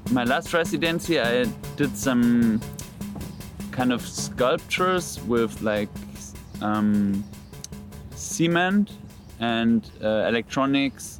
my last residency, I did some kind of sculptures with like cement and electronics,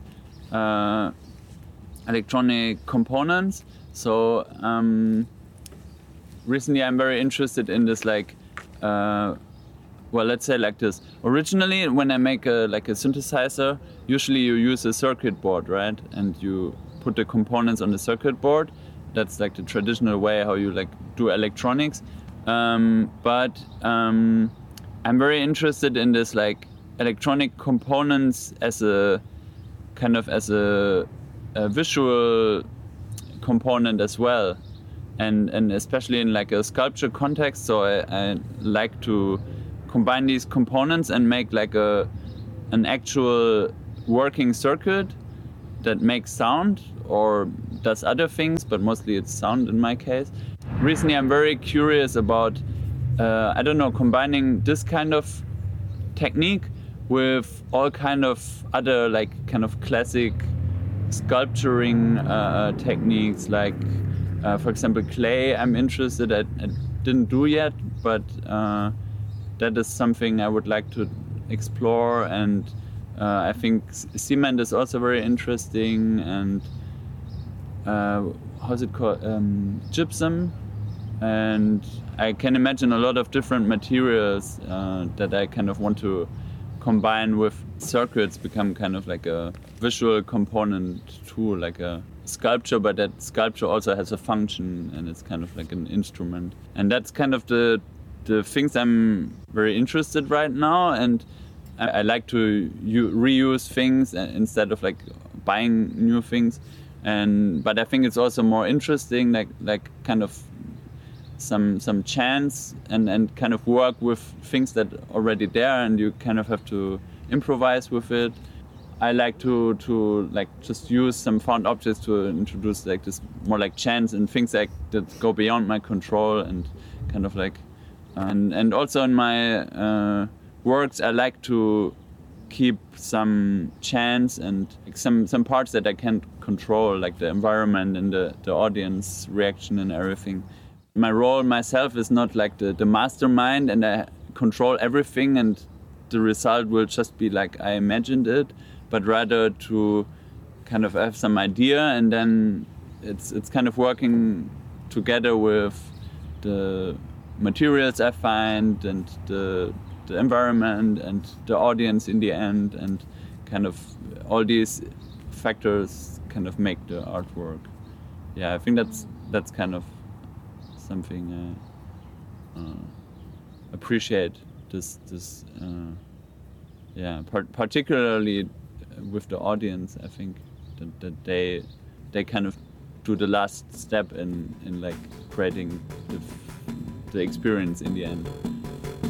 electronic components. So recently I'm very interested in this, like, well, let's say like this. Originally, when I make a synthesizer, usually you use a circuit board, right? And you put the components on the circuit board. That's like the traditional way how you like do electronics. But I'm very interested in this like electronic components as a kind of as a visual component as well, and especially in like a sculpture context. So I like to combine these components and make like an actual working circuit that makes sound or does other things, but mostly it's sound in my case. Recently I'm very curious about I don't know, combining this kind of technique with all kind of other like kind of classic sculpturing techniques, like for example clay. I'm interested. I didn't do yet, but that is something I would like to explore. And I think cement is also very interesting, and how's it called, gypsum. And I can imagine a lot of different materials that I kind of want to combine with circuits, become kind of like a visual component too, like a sculpture, but that sculpture also has a function and it's kind of like an instrument. And that's kind of the things I'm very interested right now. And I like to reuse things instead of like buying new things. But I think it's also more interesting, like kind of some chance and kind of work with things that are already there, and you kind of have to improvise with it. I like to like just use some found objects to introduce like this more like chance and things like that go beyond my control, and kind of like and also in my works I like to keep some chance and like some parts that I can't control, like the environment and the audience reaction and everything. My role myself is not like the mastermind and I control everything and the result will just be like I imagined it, but rather to kind of have some idea, and then it's kind of working together with the materials I find and the environment and the audience in the end, and kind of all these factors kind of make the artwork. Yeah, I think that's kind of something I appreciate this yeah, particularly with the audience. I think that they kind of do the last step in like creating the experience in the end.